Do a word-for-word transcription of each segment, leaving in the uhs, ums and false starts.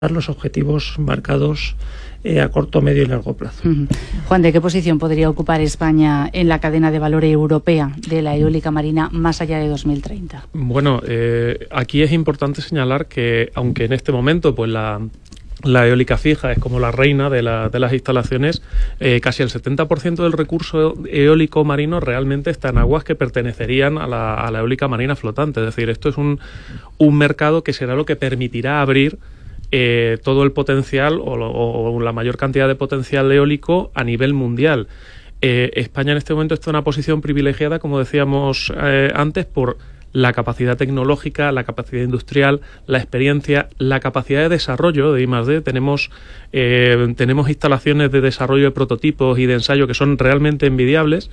los objetivos marcados eh, a corto, medio y largo plazo. Uh-huh. Juan, ¿de qué posición podría ocupar España en la cadena de valor europea de la eólica marina más allá de dos mil treinta? Bueno, eh, aquí es importante señalar que, aunque en este momento pues la, la eólica fija es como la reina de, la, de las instalaciones, eh, casi el setenta por ciento del recurso eólico marino realmente está en aguas que pertenecerían a la, a la eólica marina flotante. Es decir, esto es un, un mercado que será lo que permitirá abrir Eh, todo el potencial o, lo, o la mayor cantidad de potencial eólico a nivel mundial. Eh, España en este momento está en una posición privilegiada, como decíamos eh, antes, por la capacidad tecnológica, la capacidad industrial, la experiencia, la capacidad de desarrollo de I más D. Tenemos, eh, tenemos instalaciones de desarrollo de prototipos y de ensayo que son realmente envidiables,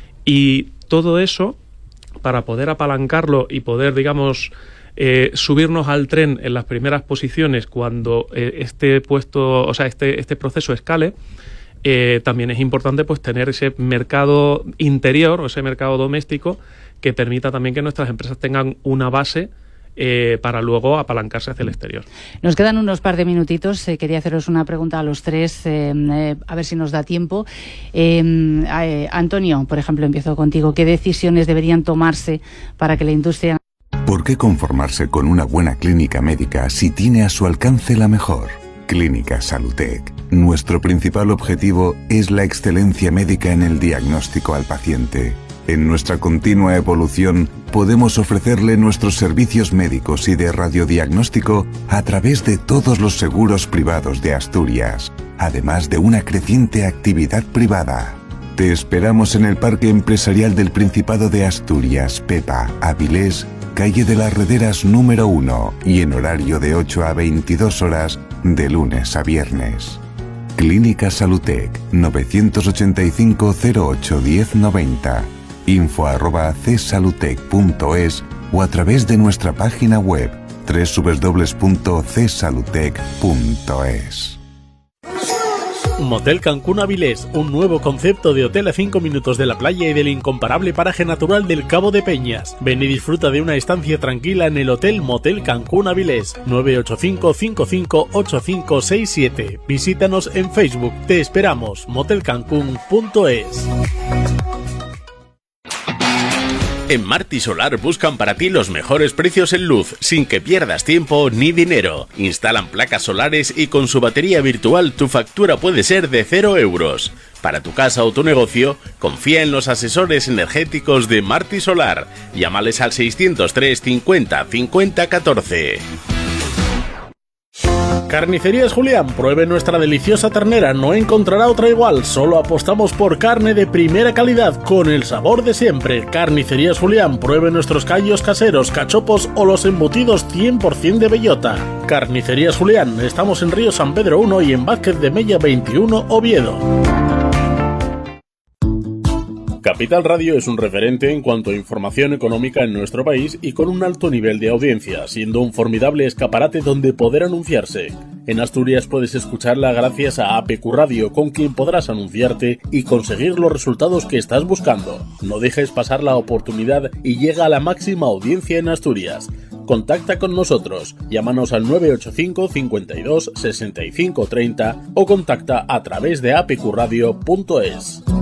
y todo eso, para poder apalancarlo y poder, digamos, Eh, subirnos al tren en las primeras posiciones cuando eh, este puesto, o sea, este, este proceso escale, eh, también es importante pues tener ese mercado interior o ese mercado doméstico que permita también que nuestras empresas tengan una base eh, para luego apalancarse hacia el exterior. Nos quedan unos par de minutitos. Eh, quería haceros una pregunta a los tres, eh, eh, a ver si nos da tiempo. Eh, eh, Antonio, por ejemplo, empiezo contigo. ¿Qué decisiones deberían tomarse para que la industria... ¿Por qué conformarse con una buena clínica médica si tiene a su alcance la mejor? Clínica Salutec. Nuestro principal objetivo es la excelencia médica en el diagnóstico al paciente. En nuestra continua evolución, podemos ofrecerle nuestros servicios médicos y de radiodiagnóstico a través de todos los seguros privados de Asturias, además de una creciente actividad privada. Te esperamos en el Parque Empresarial del Principado de Asturias, Pepa, Avilés, calle de las Rederas número uno, y en horario de ocho a veintidós horas de lunes a viernes. Clínica Salutec, novecientos ochenta y cinco cero ocho diez noventa, info arroba csalutec punto es o a través de nuestra página web doble u doble u doble u punto c salutec punto es. Motel Cancún Avilés, un nuevo concepto de hotel a cinco minutos de la playa y del incomparable paraje natural del Cabo de Peñas. Ven y disfruta de una estancia tranquila en el Hotel Motel Cancún Avilés, nueve ocho cinco cinco cinco ocho cinco seis siete. Visítanos en Facebook. Te esperamos. motel cancún punto es. En Marti Solar buscan para ti los mejores precios en luz, sin que pierdas tiempo ni dinero. Instalan placas solares y con su batería virtual tu factura puede ser de cero euros. Para tu casa o tu negocio, confía en los asesores energéticos de Marti Solar. Llámales al seiscientos tres cincuenta cincuenta catorce. Carnicerías Julián, pruebe nuestra deliciosa ternera, no encontrará otra igual, solo apostamos por carne de primera calidad, con el sabor de siempre. Carnicerías Julián, pruebe nuestros callos caseros, cachopos o los embutidos cien por ciento de bellota. Carnicerías Julián, estamos en Río San Pedro uno y en Vázquez de Mella veintiuno, Oviedo. Capital Radio es un referente en cuanto a información económica en nuestro país y con un alto nivel de audiencia, siendo un formidable escaparate donde poder anunciarse. En Asturias puedes escucharla gracias a A P Q Radio, con quien podrás anunciarte y conseguir los resultados que estás buscando. No dejes pasar la oportunidad y llega a la máxima audiencia en Asturias. Contacta con nosotros, llámanos al nueve ocho cinco cincuenta y dos sesenta y cinco treinta o contacta a través de a p q radio punto es.